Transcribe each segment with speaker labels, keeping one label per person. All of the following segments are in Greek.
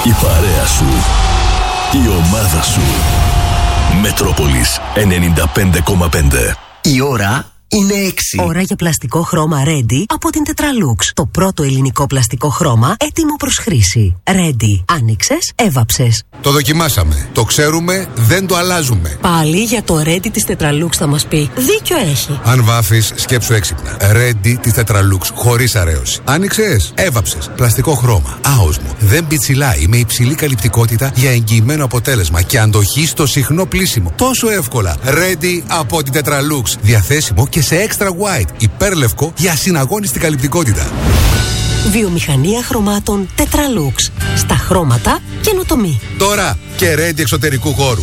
Speaker 1: Η παρέα σου. Η ομάδα σου. Μετρόπολης 95,5.
Speaker 2: Η ώρα είναι 6.
Speaker 3: Ώρα για πλαστικό χρώμα Ready από την Tetralux. Το πρώτο ελληνικό πλαστικό χρώμα έτοιμο προς χρήση. Ready. Άνοιξες, έβαψες.
Speaker 4: Το δοκιμάσαμε. Το ξέρουμε, δεν το αλλάζουμε.
Speaker 3: Πάλι για το Ready της Tetralux θα μας πει. Δίκιο έχει.
Speaker 4: Αν βάφεις, σκέψου έξυπνα. Ready της Tetralux, χωρίς αρέωση. Άνοιξες, έβαψες. Πλαστικό χρώμα. Άοσμο. Δεν πιτσιλάει. Με υψηλή καλυπτικότητα για εγγυημένο αποτέλεσμα και αντοχή στο συχνό πλύσιμο. Τόσο εύκολα. Ready από την Tetralux. Διαθέσιμο και σε extra white. Υπέρλευκο για ασυναγώνιστη καλυπτικότητα.
Speaker 3: Βιομηχανία χρωμάτων Tetralux. Στα χρώματα καινοτομή.
Speaker 4: Τώρα και Ready εξωτερικού χώρου.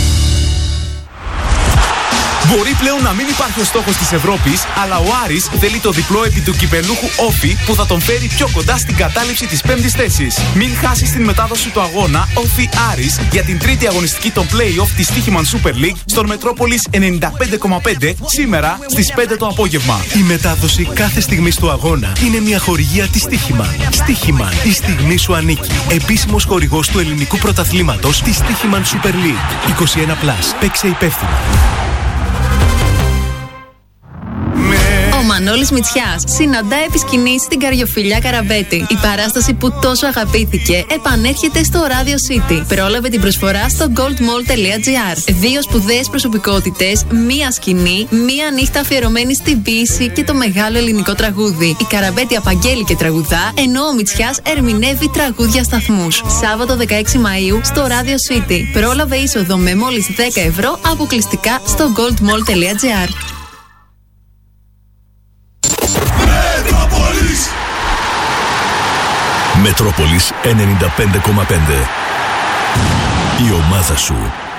Speaker 5: Μπορεί πλέον να μην υπάρχει ο στόχος της Ευρώπης, αλλά ο Άρης θέλει το διπλό επί του κυπελούχου Όφη που θα τον φέρει πιο κοντά στην κατάληψη της 5ης θέσης. Μην χάσεις την μετάδοση του αγώνα Όφη Άρης για την τρίτη αγωνιστική των play-off της Στίχημαν Super League στον Μετρόπολης 95,5 σήμερα στις 5 το απόγευμα.
Speaker 6: Η μετάδοση κάθε στιγμής του αγώνα είναι μια χορηγία της Στίχημαν. Στίχημαν, η στιγμή σου ανήκει. Επίσημος χορηγός του ελληνικού πρωταθλήματος της Στίχημαν Super League. 21+. Παίξε υπεύθυνα.
Speaker 7: Ο Μανώλης Μητσιάς συναντά επί σκηνής στην Καριοφιλιά Καραμπέτη. Η παράσταση που τόσο αγαπήθηκε επανέρχεται στο Radio City. Πρόλαβε την προσφορά στο goldmall.gr. 2 σπουδαίες προσωπικότητες, μία σκηνή, μία νύχτα αφιερωμένη στην ποίηση και το μεγάλο ελληνικό τραγούδι. Η Καραμπέτη απαγγέλει και τραγουδά, ενώ ο Μητσιάς ερμηνεύει τραγούδια σταθμούς. Σάββατο 16 Μαΐου στο Radio City. Πρόλαβε είσοδο με μόλις 10 ευρώ αποκλειστικά στο goldmall.gr.
Speaker 1: Μετρόπολης 95,5. Η ομάδα σου.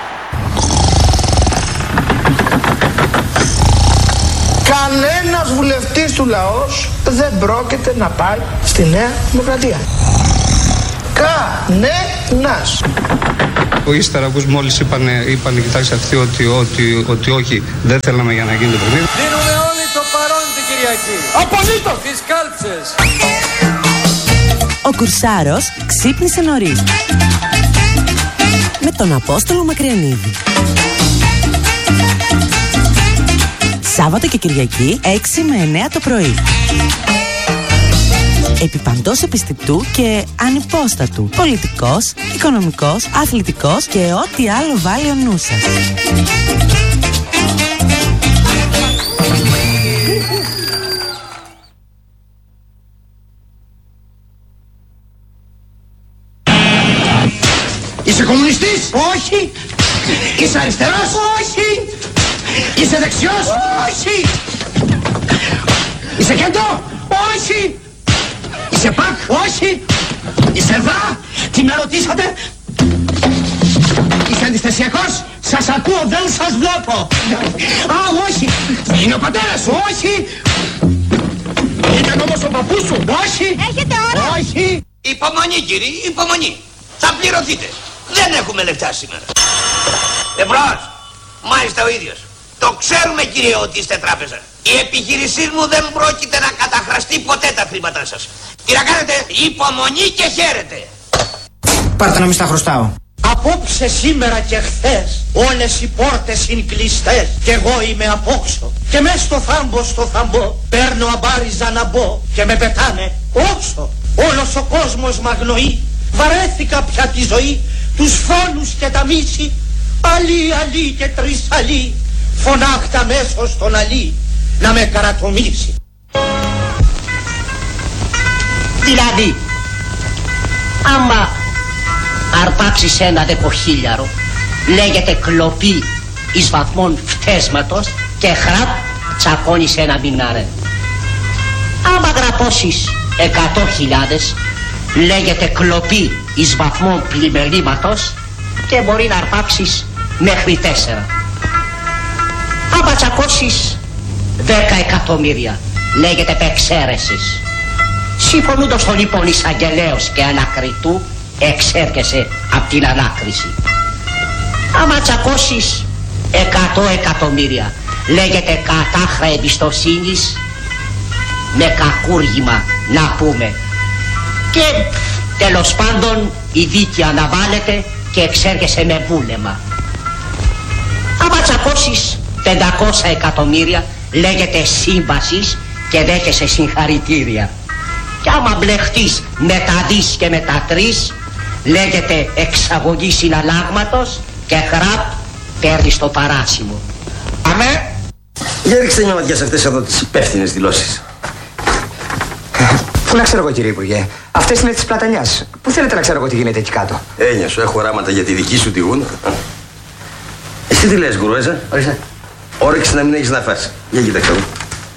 Speaker 8: Κανένας βουλευτής του λαός δεν πρόκειται να πάει στη Νέα Δημοκρατία. Κανένας.
Speaker 9: Ύστερα που μόλις είπαν οι κοιτάξτε αυτοί ότι όχι, δεν θέλαμε για να γίνει το παιχνίδι.
Speaker 10: Δίνουμε όλοι το παρόν την Κυριακή.
Speaker 8: Απολύτως.
Speaker 10: Τις κάλψες.
Speaker 3: Ο Κουρσάρος ξύπνησε νωρίς. Με τον Απόστολο Μακριανίδη. Σάββατο και Κυριακή 6 με 9 το πρωί. Επί παντός επιστητού και ανυπόστατου. Πολιτικός, οικονομικός, αθλητικός και ό,τι άλλο βάλει ο νου σας.
Speaker 8: Είσαι κομμουνιστής? Όχι. Είσαι αριστερός? Όχι. Είσαι δεξιός? Όχι. Είσαι κέντρο? Όχι. Είσαι πακ? Όχι. Είσαι δα? Τι με ρωτήσατε? Είσαι αντιστασιακός? Σας ακούω, δεν σας βλέπω. Α, όχι. Είναι ο πατέρας σου? Όχι. Ήταν όμως ο παππούς σου? Όχι.
Speaker 11: Έχετε ώρα?
Speaker 8: Όχι.
Speaker 12: Υπομονή κύριε, υπομονή. Θα πληρωθείτε. Δεν έχουμε λεφτά σήμερα. Εμπρός. Μάλιστα ο ίδιος. Το ξέρουμε κύριε ότι είστε τράπεζα. Η επιχείρησή μου δεν πρόκειται να καταχραστεί ποτέ τα χρήματά σας. Τι να κάνετε? Υπομονή και χαίρετε.
Speaker 8: Πάρτε να μην στα χρωστάω. Απόψε, σήμερα και χθες όλες οι πόρτες είναι κλειστές. Κι εγώ είμαι απόξω. Και μες στο θάμπο παίρνω αμπάριζα να μπω. Και με πετάνε όξο. Όλος ο κόσμος μ' αγνοεί. Βαρέθηκα πια τη ζωή, τους φόνους και τα μίση. Αλή και τρισαλή, φωνάχτα μέσω στον αλή να με καρατομήσει.
Speaker 13: Δηλαδή, άμα αρπάξεις ένα 10.000, λέγεται κλοπή εις βαθμών φτέσματος και χραπ τσακώνεις ένα μηνάρε. Άμα γραπώσεις 100.000, λέγεται κλοπή εις βαθμών πλημελήματος και μπορεί να αρπάξεις μέχρι 4. Άμα τσακώσεις 10 εκατομμύρια, λέγεται επεξαίρεσης. Συμφωνούντος τον λοιπόν εισαγγελέος και ανακριτού, εξέρχεσαι από την ανάκριση. Άμα τσακώσεις 100 εκατομμύρια, λέγεται κατάχρα εμπιστοσύνης με κακούργημα να πούμε. Και Τέλος πάντων η δίκη αναβάλλεται και εξέρχεσαι με βούλεμα. Άμα τσακώσεις 500 εκατομμύρια λέγεται σύμβασης και δέχεσαι συγχαρητήρια. Και άμα μπλεχτείς με τα δις και με τα τρεις λέγεται εξαγωγή συναλλάγματος και χραπ παίρνεις το παράσημο.
Speaker 11: Αμέ! Για ρίξτε μια ματιά σε αυτές εδώ τις υπεύθυνες δηλώσεις.
Speaker 14: Πού να ξέρω εγώ, κύριε Υπουργέ, αυτές είναι της Πλατανιάς. Πού θέλετε να ξέρω εγώ τι γίνεται εκεί κάτω?
Speaker 11: Έννοια σου, έχω οράματα για τη δική σου τη γούνα. Εσύ τι λες, Γκουρουέζα?
Speaker 12: Ορίστε.
Speaker 11: Όρεξη να μην έχεις να φας. Για κοίταξε εδώ.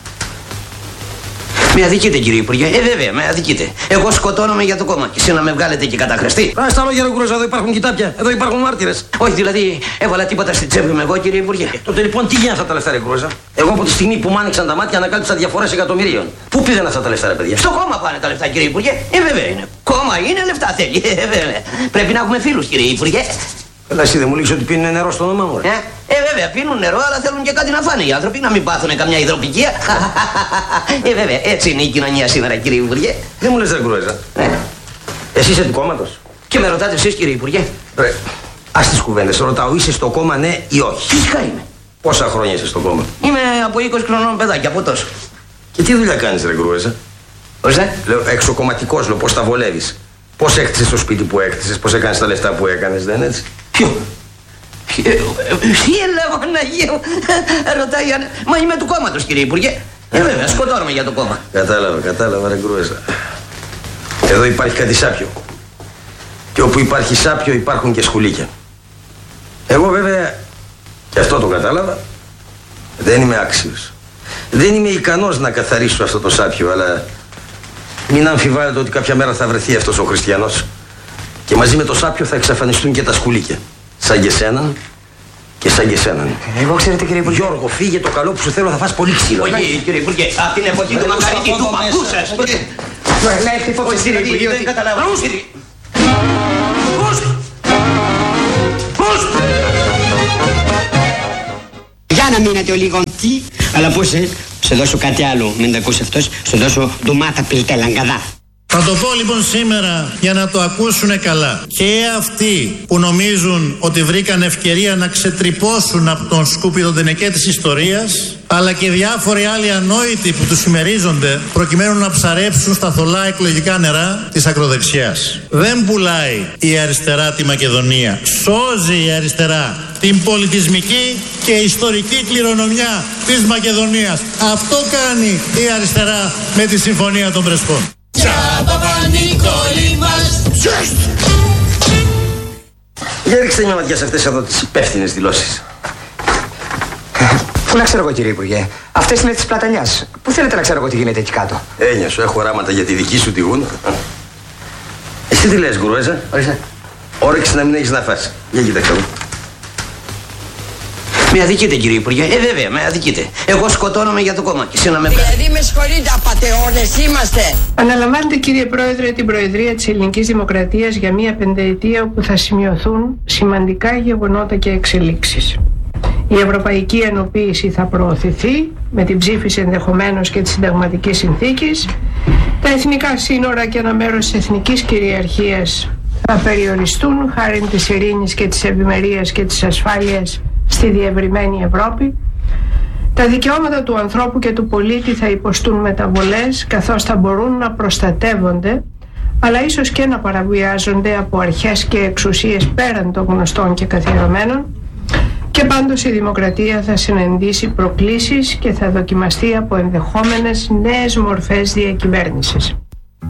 Speaker 12: Με αδικείτε, κύριε Υπουργέ. Βέβαια, με αδικείτε. Εγώ σκοτώνομαι για το κόμμα. Και εσύ να με βγάλετε και καταχρεστή.
Speaker 11: Α, στα λόγια, ρε Γκουρουέζα, εδώ υπάρχουν κοιτάπια. Εδώ υπάρχουν μάρτυρες.
Speaker 12: Όχι, δηλαδή, έβαλα τίποτα στη τσέπη μου εγώ, κύριε Υπουργέ.
Speaker 11: Τότε λοιπόν τι γίνανε αυτά τα λεφτά, ρε Γκουρουέζα? Εγώ από τη στιγμή που μου άνοιξαν τα μάτια ανακάλυψα διαφορές εκατομμυρίων. Πού πήγαν αυτά τα λεφτά, ρε παιδιά?
Speaker 12: Στο κόμμα πάνε τα λεφτά, κύριε Υπουργέ. Βέβαια είναι. Κόμμα είναι, λεφτά θέλει. Βέβαια. Πρέπει να έχουμε φίλους, κύριε Υπουργέ.
Speaker 11: Καλά, εσύ δεν μου λύγεις ότι πίνουν νερό στο όνομά μου, ρε?
Speaker 12: Βέβαια, πίνουν νερό, αλλά θέλουν και κάτι να φάνε οι άνθρωποι, να μην πάθουν καμιά υδροπικία. Βέβαια, έτσι είναι η κοινωνία σήμερα, κύριε Υπουργέ.
Speaker 11: Δεν μου λες, ρε Γκουρουέζα. Εσύ είσαι του κόμματος?
Speaker 12: Και με ρωτάτε εσείς, κύριε Υπουργέ.
Speaker 11: Ρε, ας τις κουβέντες. Ρωτάω, είσαι στο κόμμα, ναι ή όχι?
Speaker 12: Φυσικά είμαι.
Speaker 11: Πόσα χρόνια είσαι στο κόμμα?
Speaker 12: Είμαι από 20 χρονών παιδάκι, από τόσο.
Speaker 11: Και τι δουλειά κάνεις, ρε Γκουρουέζα?
Speaker 12: Ορίστε.
Speaker 11: Λέω, εξωκομματικός, λέω, πώς τα βολεύεις? Πώς έκτισες το σπίτι που έκτισες, πώς έκανες τα λεφτά που έκανες, δεν έτσι?
Speaker 12: Ποιο? Τι έλεγω, Αγία μου? Ρωτάει, μα είμαι του κόμματος, κύριε Υπουργέ. Βέβαια, σκοτώνομαι για το κόμμα.
Speaker 11: Κατάλαβα, ρε Γκουρουέζα. Εδώ υπάρχει κάτι σάπιο. Και όπου υπάρχει σάπιο υπάρχουν και σκουλίκια. Εγώ βέβαια, και αυτό το κατάλαβα, δεν είμαι άξιος. Δεν είμαι ικανός να καθαρίσω αυτό το σάπιο, αλλά μην αμφιβάλλετε ότι κάποια μέρα θα βρεθεί αυτός ο χριστιανός. Και μαζί με το σάπιο θα εξαφανιστούν και τα σκουλίκια. Σαν και σέναν και σαν και σέναν.
Speaker 14: Εγώ ξέρετε, κύριε Υπουργέ.
Speaker 11: Γιώργο, φύγε, το καλό που σου θέλω θα φας πολύ ξύλο.
Speaker 12: Όχι, κύριε Υπουργέ, απ' την εποχή του Μακαρίτη, του παππού σας.
Speaker 14: Να έχετε υπόψη, κύριε Υπουργέ,
Speaker 12: δεν καταλάβω.
Speaker 15: Για να μείνετε ο λίγο τι, αλλά πώς σε δώσω κάτι άλλο, μην τα ακούσει αυτός, σε δώσω ντομάτα πιλτελαγκαδά.
Speaker 16: Θα το πω λοιπόν σήμερα για να το ακούσουν καλά. Και αυτοί που νομίζουν ότι βρήκαν ευκαιρία να ξετρυπώσουν από τον σκουπιδοντενεκέ της ιστορίας, αλλά και διάφοροι άλλοι ανόητοι που τους συμμερίζονται προκειμένου να ψαρέψουν στα θολά εκλογικά νερά της ακροδεξιάς. Δεν πουλάει η αριστερά τη Μακεδονία. Σώζει η αριστερά την πολιτισμική και ιστορική κληρονομιά της Μακεδονίας. Αυτό κάνει η αριστερά με τη Συμφωνία των Πρεσπών.
Speaker 11: Για ρίξτε μια ματιά σε αυτές εδώ τις υπεύθυνες δηλώσεις.
Speaker 14: Πού να ξέρω εγώ, κύριε Υπουργέ, αυτές είναι της Πλατανιάς. Πού θέλετε να ξέρω εγώ τι γίνεται εκεί κάτω?
Speaker 11: Έννοια σου, έχω οράματα για τη δική σου τη γούνα. Εσύ τι λες, Γκουρουέζα?
Speaker 12: Ορίστε.
Speaker 11: Όρεξη να μην έχεις να φας. Για κοίταξε εδώ.
Speaker 12: Με αδικείτε, κύριε Υπουργέ. Βέβαια, με αδικείτε. Εγώ σκοτώνομαι για το κόμμα και εσύ να με βγάλετε.
Speaker 17: Δηλαδή, με συγχωρείτε, απατεώνες είμαστε.
Speaker 18: Αναλαμβάνετε, κύριε Πρόεδρε, την Προεδρία της Ελληνικής Δημοκρατίας για μία πενταετία όπου θα σημειωθούν σημαντικά γεγονότα και εξελίξεις. Η ευρωπαϊκή ενοποίηση θα προωθηθεί με την ψήφιση ενδεχομένως και της συνταγματικής συνθήκης. Τα εθνικά σύνορα και ένα μέρος της εθνικής κυριαρχίας θα περιοριστούν χάρη της ειρήνης και της ευημερίας και της ασφάλειας στη διευρυμένη Ευρώπη. Τα δικαιώματα του ανθρώπου και του πολίτη θα υποστούν μεταβολές, καθώς θα μπορούν να προστατεύονται, αλλά ίσως και να παραβιάζονται από αρχές και εξουσίες πέραν των γνωστών και καθιερωμένων. Και πάντως η δημοκρατία θα συναντήσει προκλήσεις και θα δοκιμαστεί από ενδεχόμενες νέες μορφές διακυβέρνησης.